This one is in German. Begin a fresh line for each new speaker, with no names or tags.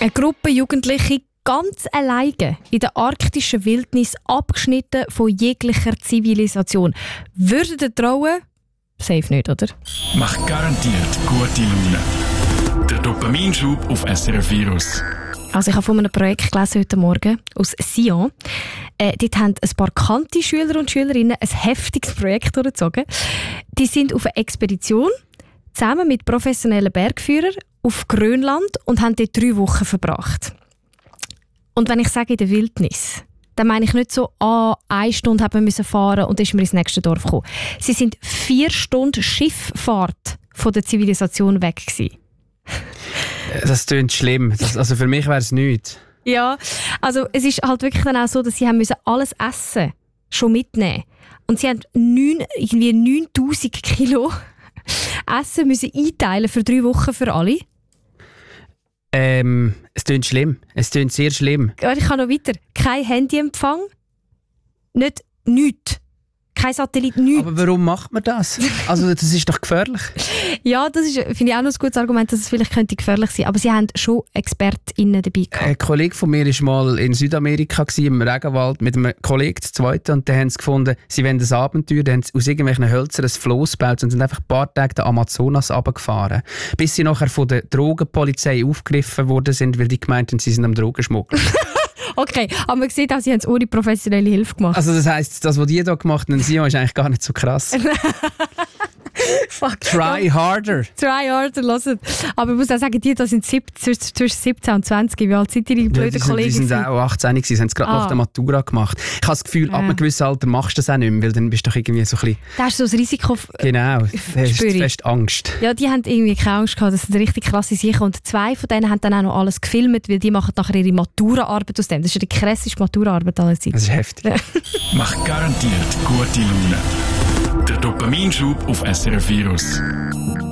Eine Gruppe Jugendliche ganz alleine in der arktischen Wildnis, abgeschnitten von jeglicher Zivilisation. Würdet ihr trauen? Safe nicht, oder?
Macht garantiert gute Laune. Der Dopaminschub auf SRF Virus.
Also ich habe von einem Projekt gelesen heute Morgen aus Sion. Dort haben ein paar bekannte Schüler und Schülerinnen ein heftiges Projekt durchgezogen. Die sind auf eine Expedition zusammen mit professionellen Bergführern auf Grönland und haben dort 3 Wochen verbracht. Und wenn ich sage in der Wildnis, dann meine ich nicht so, 1 Stunde haben wir fahren und dann sind wir ins nächste Dorf gekommen. Sie sind 4 Stunden Schifffahrt von der Zivilisation weg gewesen.
Das klingt schlimm. Also für mich wäre es nichts.
Ja, also es ist halt wirklich dann auch so, dass sie haben müssen alles Essen schon mitnehmen. Und sie haben 9000 Kilo Essen müssen einteilen für 3 Wochen für alle.
Es klingt schlimm. Es klingt sehr schlimm.
Ich kann noch weiter. Kein Handyempfang. Nichts. Kein Satellit, nichts.
Aber warum macht man das? Also das ist doch gefährlich.
Ja, das ist, finde ich auch noch ein gutes Argument, dass es vielleicht könnte gefährlich sein. Aber sie haben schon ExpertInnen dabei gehabt.
Ein Kollege von mir war mal in Südamerika im Regenwald mit einem Kollegen zu zweit und dann haben sie gefunden, sie wollen ein Abenteuer, dann haben sie aus irgendwelchen Hölzern ein Floß gebaut und sind einfach ein paar Tage den Amazonas runtergefahren. Bis sie nachher von der Drogenpolizei aufgegriffen worden sind, weil die gemeint haben, sie sind am Drogenschmuggel.
Okay, aber man sieht auch, sie haben es ohne professionelle Hilfe gemacht.
Also das heisst, das, was die hier gemacht haben, Sion, ist eigentlich gar nicht so krass.
Fuck.
Try harder.
Try harder, hört. Aber ich muss auch sagen, die da sind zwischen 17 und 20. Wie alt sind die blöden Kollegen?
Die sind auch 18 gewesen, sie haben es gerade nach der Matura gemacht. Ich habe das Gefühl, ab einem gewissen Alter machst du das auch nicht mehr, weil dann bist du doch irgendwie so ein bisschen...
Da hast du so ein Risiko...
Genau, da hast du fest Angst.
Ja, die haben irgendwie keine Angst gehabt, das sind richtig krasse Sachen. Und 2 von denen haben dann auch noch alles gefilmt, weil die machen nachher ihre Maturaarbeit aus dem. Das ist ja die krasseste Maturaarbeit aller Zeiten.
Das ist heftig.
Ja.
Macht garantiert gute Laune. Der Dopaminschub auf SRF Virus.